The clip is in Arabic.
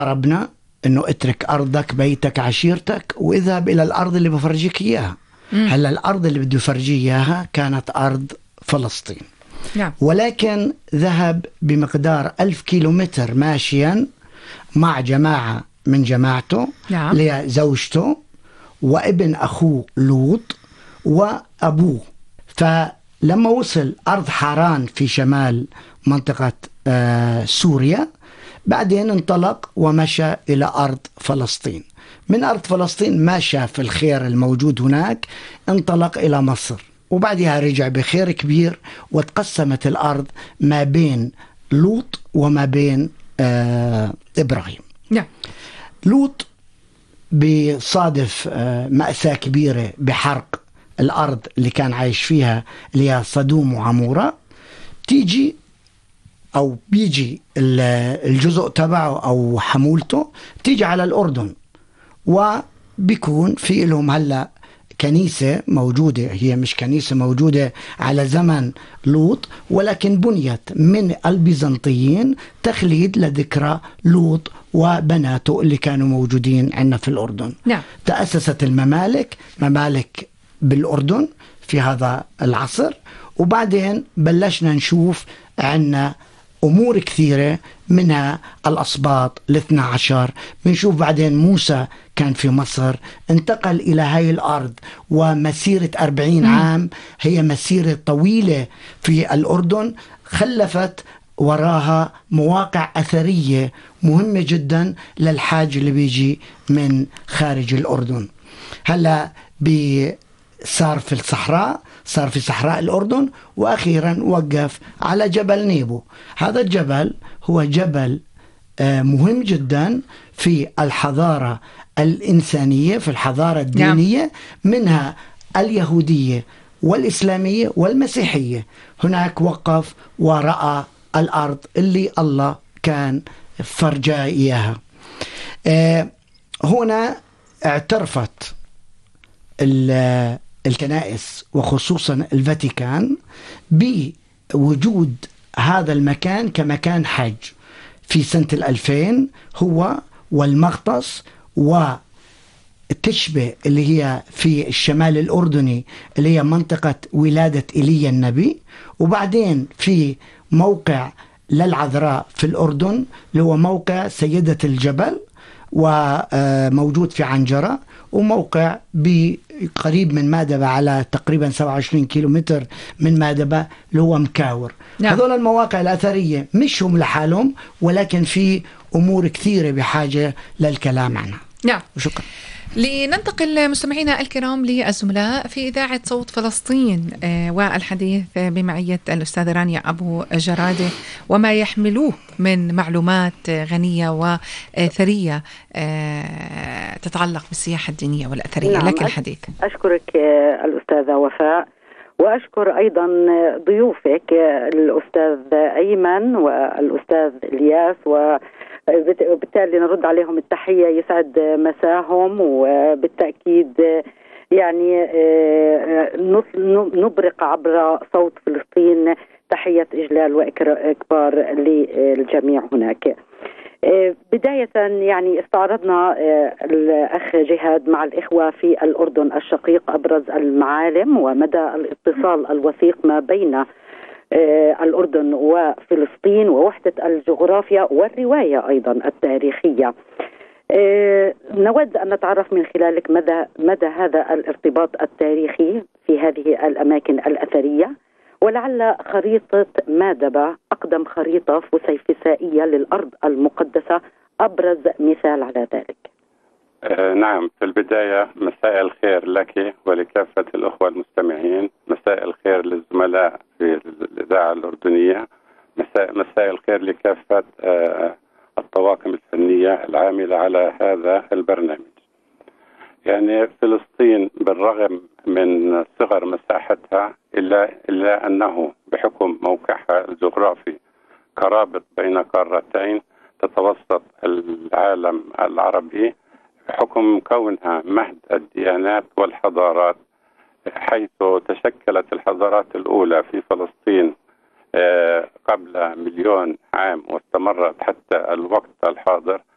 ربنا انه اترك ارضك بيتك عشيرتك واذهب الى الارض اللي بفرجيك اياها. هلا الارض اللي بده يفرجيه اياها كانت ارض فلسطين. نعم. ولكن ذهب بمقدار 1000 كيلومتر ماشيا مع جماعة من جماعته، نعم. اللي هي زوجته وابن أخوه لوط وأبوه. فلما وصل أرض حاران في شمال منطقة سوريا، بعدين انطلق ومشى إلى أرض فلسطين. من أرض فلسطين ما شاف الخير الموجود هناك، انطلق إلى مصر، وبعدها رجع بخير كبير، وتقسمت الأرض ما بين لوط وما بين إبراهيم. نعم. لوط بصادف مأساة كبيرة بحرق الأرض اللي كان عايش فيها، اللي هي صدوم وعمورة. تيجي أو بيجي الجزء تبعه أو حمولته تيجي على الأردن، وبيكون في لهم هلأ كنيسة موجودة. هي مش كنيسة موجودة على زمن لوط، ولكن بنيت من البيزنطيين تخليد لذكرى لوط وبناته اللي كانوا موجودين عندنا في الأردن. نعم. تأسست ممالك بالأردن في هذا العصر، وبعدين بلشنا نشوف عنا أمور كثيرة، منها الأسباط 12. بنشوف بعدين موسى كان في مصر، انتقل إلى هاي الأرض، ومسيرة 40 عام هي مسيرة طويلة في الأردن، خلفت وراها مواقع أثرية مهمة جدا للحاج اللي بيجي من خارج الأردن. هلأ صار في الصحراء، صار في صحراء الأردن، وأخيرا وقف على جبل نيبو. هذا الجبل هو جبل مهم جدا في الحضارة الإنسانية، في الحضارة الدينية، منها اليهودية والإسلامية والمسيحية. هناك وقف ورأى الأرض اللي الله كان فرجاه إياها. هنا اعترفت الكنائس وخصوصا الفاتيكان بوجود هذا المكان كمكان حج في سنة 2000، هو والمغطس، وتشبه اللي هي في الشمال الأردني اللي هي منطقة ولادة إيليا النبي، وبعدين في موقع للعذراء في الأردن اللي هو موقع سيدة الجبل، وموجود في عنجرة، وموقع قريب من مادبة على تقريبا 27 كيلومتر من مادبة اللي هو مكاور. نعم. هذول المواقع الأثرية مش هم لحالهم، ولكن في أمور كثيرة بحاجة للكلام عنها. نعم. شكرا. لننتقل مستمعينا الكرام للزملاء في إذاعة صوت فلسطين والحديث بمعية الأستاذة رانيا أبو جرادة وما يحملوه من معلومات غنية وثرية تتعلق بالسياحة الدينية والأثرية. نعم. لك الحديث. أشكرك الأستاذة وفاء، وأشكر أيضا ضيوفك الأستاذ أيمن والأستاذ إلياس، وبالتالي نرد عليهم التحية، يسعد مساهم، وبالتأكيد يعني نبرق عبر صوت فلسطين تحية إجلال وإكبار للجميع هناك. بداية يعني استعرضنا الأخ جهاد مع الإخوة في الأردن الشقيق أبرز المعالم ومدى الاتصال الوثيق ما بين الأردن وفلسطين ووحدة الجغرافيا والرواية أيضا التاريخية. نود أن نتعرف من خلالك مدى هذا الارتباط التاريخي في هذه الأماكن الأثرية، ولعل خريطة مادبة أقدم خريطة فسيفسائية للأرض المقدسة أبرز مثال على ذلك. نعم، في البداية مساء الخير لك ولكافة الأخوة المستمعين، مساء الخير للزملاء في الإذاعة الأردنية، مساء الخير لكافة الطواقم الفنية العاملة على هذا البرنامج. يعني فلسطين بالرغم من صغر مساحتها إلا أنه بحكم موقعها الجغرافي كرابط بين قارتين تتوسط العالم العربي، بحكم كونها مهد الديانات والحضارات، حيث تشكلت الحضارات الأولى في فلسطين قبل 1,000,000 عام واستمرت حتى الوقت الحاضر.